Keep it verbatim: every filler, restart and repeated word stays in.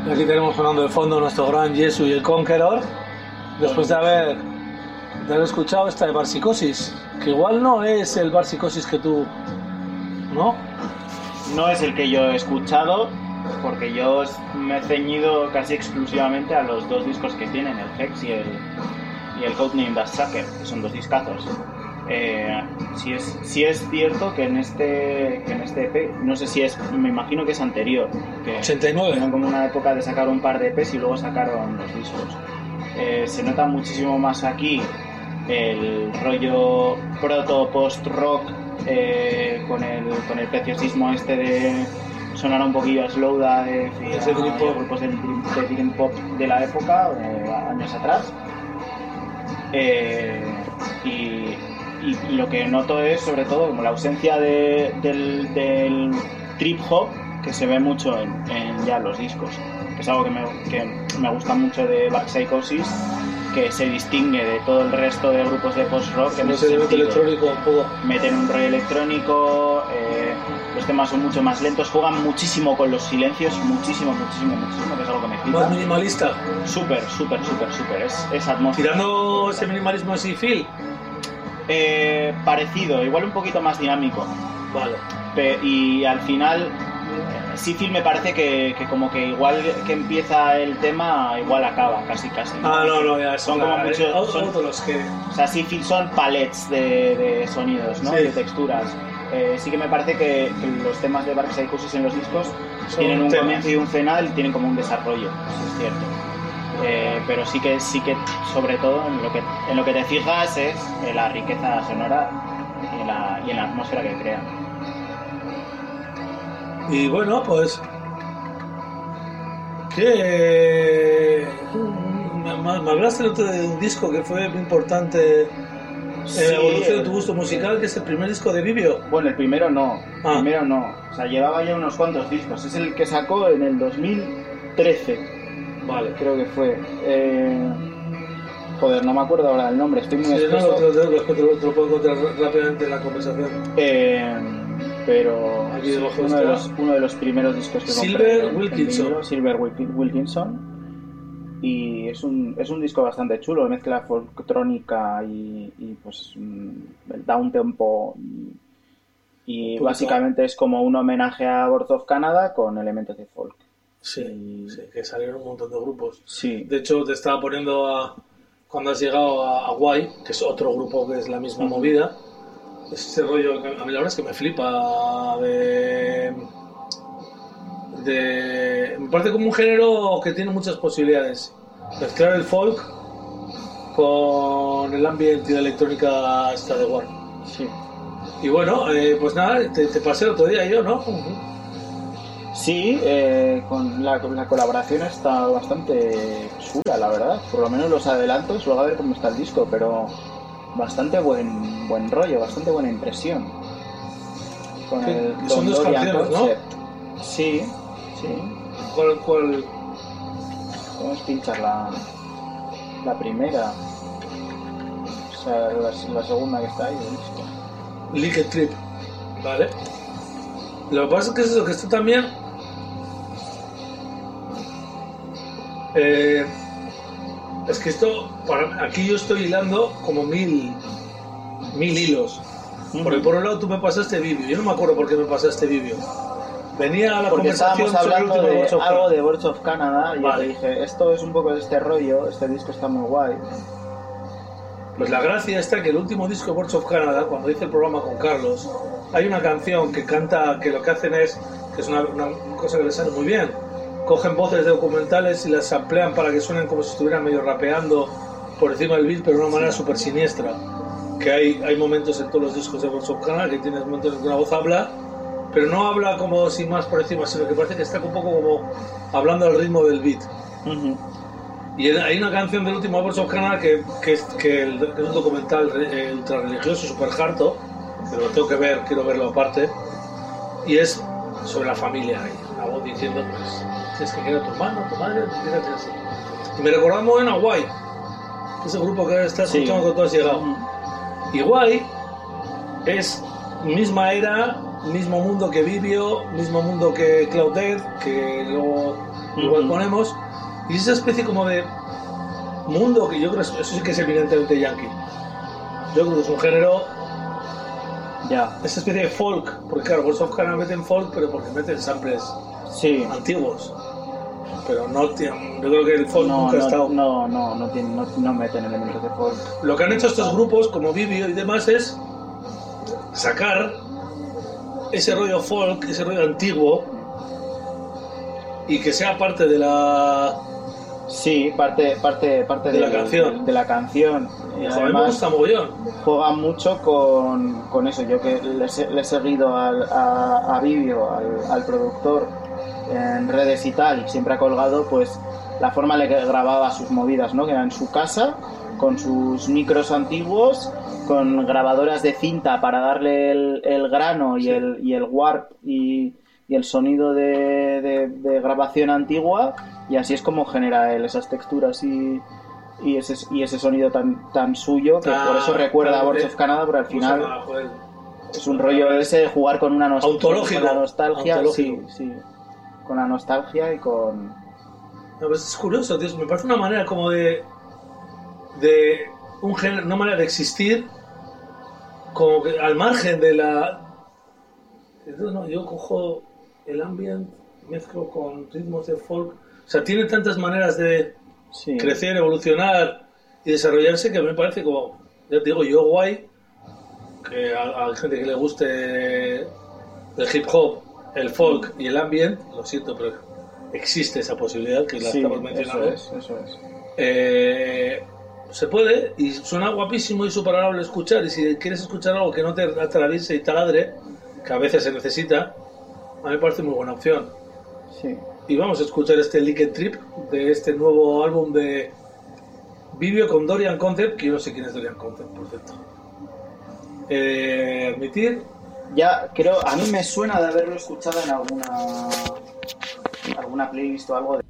Aquí tenemos sonando de fondo nuestro gran Jesu y el Conqueror, después de haber, de haber escuchado esta de Barsicosis, que igual no es el Barsicosis que tú, ¿no? No es el que yo he escuchado, porque yo me he ceñido casi exclusivamente a los dos discos que tienen, el Hex y el, y el Codename Das Sucker, que son dos discazos. Eh, sí, es, sí es cierto que en este que en este E P, no sé si es, me imagino que es anterior, que ochenta y nueve. Tuvieron como una época de sacar un par de E Pes y luego sacaron los discos. Eh, se nota muchísimo más aquí el rollo proto-post-rock eh, con, el, con el preciosismo este de sonar un poquillo a Slowdive y a, Ese dream pop. a grupos de, de dream pop de la época, eh, años atrás. Eh, y, y lo que noto es sobre todo como la ausencia de, del, del trip hop que se ve mucho en, en ya los discos, que es algo que me, que me gusta mucho de Barsicosis, que se distingue de todo el resto de grupos de post-rock. No sé, de electrónico un poco. Meten un rollo electrónico, eh, los temas son mucho más lentos, juegan muchísimo con los silencios, muchísimo, muchísimo, muchísimo, que es algo que me flipa. Más minimalista. Súper, súper, súper, súper, es, es atmósfera. Tirando ese minimalismo así, Phil. Eh, parecido, igual un poquito más dinámico. Vale. Pe- y al final, sí, Phil me parece que, que como que igual que empieza el tema, igual acaba, casi, casi. Ah, no, no, ya son son como la- muchos. Son, otros los que. o sea, sí, Phil son palets de, de sonidos, ¿no? Sí. De texturas. Eh, sí que me parece que, que los temas de Barsicosis en los discos Son tienen un temas. comienzo y un final y tienen como un desarrollo, eso es cierto. Eh, pero sí que sí que sobre todo en lo que en lo que te fijas es en la riqueza sonora y en la, y en la atmósfera que crean. Y bueno, pues. Que. Me, me- me hablaste el otro día de un disco que fue muy importante en Sí, la evolución de tu el- gusto musical, que es el primer disco de Vivio. Bueno, el primero no, Ah. el primero no. O sea, llevaba ya unos cuantos discos. Es el que sacó en el dos mil trece. Vale. Creo que fue. Eh... Joder, no me acuerdo ahora del nombre, estoy muy Sí, no, espeso. lo, lo- lo- lo- te lo puedo encontrar rápidamente en la conversación. Eh, pero Aquí sí, debajo uno, está. de los, uno de los primeros discos que Silver compré en- en Wilkinson. vinilo, Silver Wilkin- Wilkinson. Y es un, es un disco bastante chulo, mezcla folktrónica y, y pues mm, el down tempo. Y, y Puta. básicamente es como un homenaje a Birth of Canada con elementos de folk. Sí, Y- sí, que salieron un montón de grupos. Sí, De hecho, te estaba poniendo a. Cuando has llegado a, a Guay, que es otro grupo que es la misma Ujú. movida. Este rollo que a mí la verdad es que me flipa. De. de me parece como un género que tiene muchas posibilidades. Mezclar el folk con el ambiente y la electrónica esta de Guay. sí. Y bueno, eh, pues nada, te, te pasé el otro día yo, ¿no? Sí, eh, con la, la colaboración está bastante chula, la verdad. Por lo menos los adelantos, luego a ver cómo está el disco, pero bastante buen buen rollo, bastante buena impresión. Con Sí, el que son dos Dorian canciones, ¿no? Concept. Sí, sí. ¿Cuál, cuál? Podemos pinchar la, la primera. O sea, la, la segunda que está ahí del disco. Liquid Trip, ¿vale? Lo que pasa es que es eso, que esto también eh, es que esto para, aquí yo estoy hilando como mil mil hilos, porque por un lado tú me pasaste Vivio, yo no me acuerdo por qué me pasaste Vivio, venía a la Porque conversación estábamos sobre el hablando último de Birds of algo Prey. de Birds of Canada y Vale. yo te dije, esto es un poco de este rollo, este disco está muy guay. Pues la gracia está que el último disco de Birds of Canada, cuando hice el programa con Carlos, hay una canción que canta, que lo que hacen es, que es una, una cosa que les sale muy bien, cogen voces de documentales y las amplían para que suenen como si estuvieran medio rapeando por encima del beat, pero de una manera súper siniestra. Que hay, hay momentos en todos los discos de Birds of Canada que tienes momentos en que una voz habla, pero no habla como sin más por encima, sino que parece que está un poco como hablando al ritmo del beat. Ujú. Y hay una canción del último Birds of Canada que, que, es, que, el- que es un documental eh, ultra religioso, super harto, pero lo tengo que ver, quiero verlo aparte, y es sobre la familia. Hay una voz diciendo, pues, tienes que querer a tu hermano, tu madre, fíjate así. Y me recordaba muy bien a Guay, ese grupo que estás Sí. escuchando que tú has llegado. Ujú. Y Guay es misma era mismo mundo que Vivio, mismo mundo que Clouddead, que luego uh-huh. igual ponemos, y esa especie como de mundo que yo creo que eso sí que es evidentemente yankee. Yo creo que es un género, ya, esa especie de folk, porque claro, Words of Canada meten folk, pero porque meten samples sí. antiguos. Pero no tiene, yo creo que el folk no, nunca no, ha estado. No, no, no, tiene, no, no meten elementos de folk. Lo que han hecho estos grupos, como Vivio y demás, es sacar ese rollo folk, ese rollo antiguo, y que sea parte de la. Sí, parte, parte, parte de, de la de, canción. De, de la canción. Y además, a mí me gusta mogollón. Juegan mucho con, con eso. Yo que les, les he seguido al, a, a Vivio, al, al productor, en redes y tal, y siempre ha colgado pues la forma en la que grababa sus movidas, ¿no? Que era en su casa, con sus micros antiguos, con grabadoras de cinta para darle el, el grano y, sí. el, y el warp y, y el sonido de, de, de grabación antigua, y así es como genera él esas texturas y, y, ese, y ese sonido tan, tan suyo, que ah, por eso recuerda claro, a Words of Canada, pero al final es un rollo ese de jugar con una nostalgia, con la nostalgia, sí, sí, con la nostalgia y con... No, pues es curioso, tío, me parece una manera como de de un género, una manera de existir como que al margen de la. No, yo cojo el ambient, mezclo con ritmos de folk, o sea, tiene tantas maneras de sí. crecer, evolucionar y desarrollarse que me parece como, ya te digo, yo guay, que a, a gente que le guste el hip hop, el folk y el ambient, lo siento, pero existe esa posibilidad que la sí, estamos mencionando. Eso es, eso es. Eh, se puede y suena guapísimo y súper agradable escuchar, y si quieres escuchar algo que no te atraviese y taladre, que a veces se necesita, a mí me parece muy buena opción. Sí. Y vamos a escuchar este Liquid Trip de este nuevo álbum de Vivio con Dorian Concept, que yo no sé quién es Dorian Concept, por cierto. Eh, admitir. Ya, creo, a mí me suena de haberlo escuchado en alguna alguna playlist o algo de